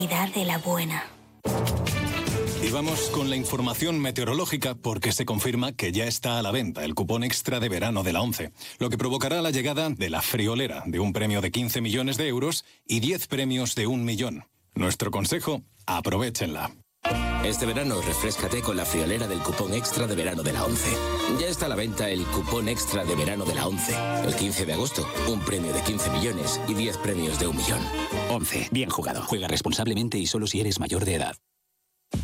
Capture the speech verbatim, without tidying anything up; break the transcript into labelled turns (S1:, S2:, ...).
S1: de la buena.
S2: Y vamos con la información meteorológica porque se confirma que ya está a la venta el cupón extra de verano de la ONCE, lo que provocará la llegada de la friolera, de un premio de quince millones de euros y diez premios de un millón. Nuestro consejo, aprovéchenla.
S3: Este verano refréscate con la friolera del cupón extra de verano de la ONCE. Ya está a la venta el cupón extra de verano de la ONCE. El quince de agosto, un premio de quince millones y diez premios de un millón.
S4: ONCE. Bien jugado. Juega responsablemente y solo si eres mayor de edad.